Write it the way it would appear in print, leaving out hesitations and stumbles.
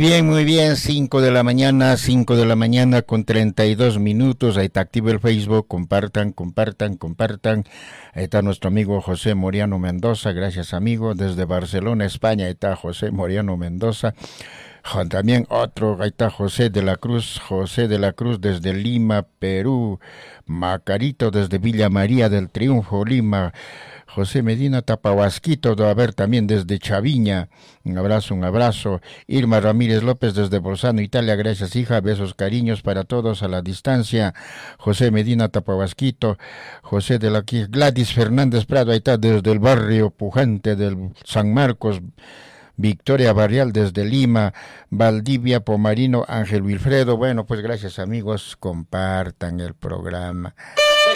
muy bien, 5 de la mañana con 32 minutos, ahí está activo el Facebook, compartan. Ahí está nuestro amigo José Moriano Mendoza, gracias amigo, desde Barcelona, España, ahí está José Moriano Mendoza. También otro, ahí está José de la Cruz desde Lima, Perú. Macarito desde Villa María del Triunfo, Lima. José Medina Tapahuasquito, a ver, también desde Chaviña, un abrazo. Irma Ramírez López desde Bolzano, Italia, gracias hija, besos, cariños para todos a la distancia. José Medina Tapahuasquito, José de la Gladys Fernández Prado, ahí está desde el barrio pujante del San Marcos. Victoria Barrial desde Lima, Valdivia Pomarino, Ángel Wilfredo. Bueno, pues gracias amigos, compartan el programa.